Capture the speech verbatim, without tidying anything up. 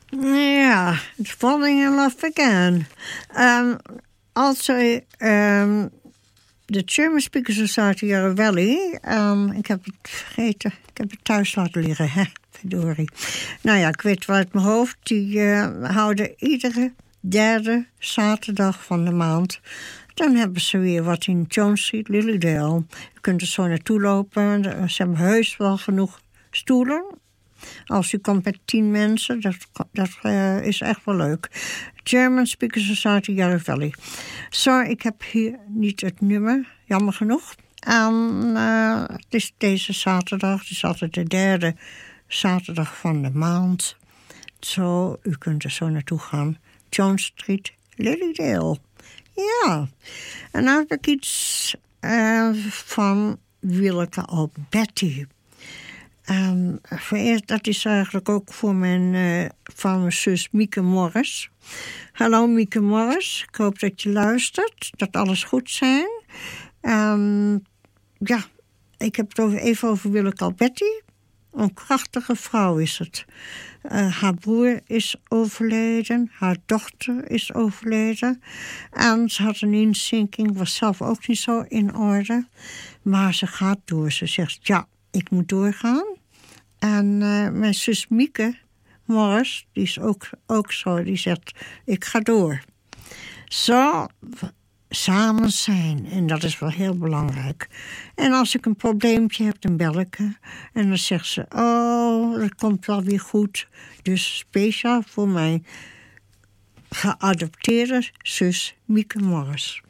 Ja, falling in love again. Um, also, um, de German Speaker Society Yarra Valley. Um, ik heb het vergeten. Ik heb het thuis laten liggen. Hè? Verdorie. Nou ja, ik weet wel uit mijn hoofd. Die uh, houden iedere derde zaterdag van de maand. Dan hebben ze weer wat in Jones Street, Lilydale. Je kunt er zo naartoe lopen. Ze hebben heus wel genoeg stoelen. Als u komt met tien mensen, dat, dat uh, is echt wel leuk. German Speaker Society Yarra Valley. Zo, ik heb hier niet het nummer, jammer genoeg. En uh, het is deze zaterdag, het is altijd de derde zaterdag van de maand. Zo, u kunt er zo naartoe gaan. Jones Street, Lilydale. Ja, en dan heb ik iets uh, van Willeke Alberti. Um, vereerd, dat is eigenlijk ook voor mijn, uh, van mijn zus Mieke Morris. Hallo Mieke Morris, ik hoop dat je luistert, dat alles goed zijn. Um, ja, ik heb het over, even over Willeke Alberti. Een krachtige vrouw is het. Uh, haar broer is overleden, haar dochter is overleden. En ze had een inzinking, was zelf ook niet zo in orde. Maar ze gaat door, ze zegt, ja, ik moet doorgaan. En uh, mijn zus Mieke Morris, die is ook, ook zo, die zegt, ik ga door. Zo samen zijn, en dat is wel heel belangrijk. En als ik een probleempje heb, dan bel ik haar. En dan zegt ze, oh, dat komt wel weer goed. Dus speciaal voor mijn geadopteerde zus Mieke Morris.